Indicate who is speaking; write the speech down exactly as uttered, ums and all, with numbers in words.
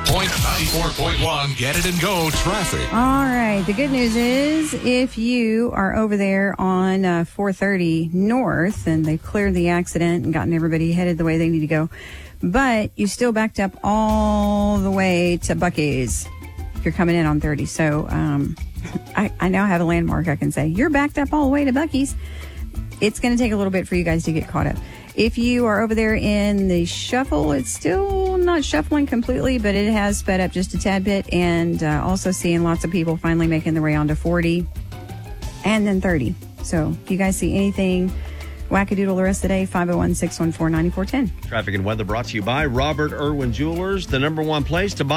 Speaker 1: Point ninety-four point one. Get it and go traffic.
Speaker 2: All right. The good news is if you are over there on uh, four thirty North and they've cleared the accident and gotten everybody headed the way they need to go, but you still backed up all the way to Buc-ee's if you're coming in on thirty. So um, I, I now have a landmark I can say. You're backed up all the way to Buc-ee's. It's going to take a little bit for you guys to get caught up. If you are over there in the shuffle, it's still not shuffling completely, but it has sped up just a tad bit. And uh, also seeing lots of people finally making their way onto forty and then thirty. So if you guys see anything wackadoodle the rest of the day, five oh one, six one four, nine four one oh.
Speaker 3: Traffic and weather brought to you by Robert Irwin Jewelers, the number one place to buy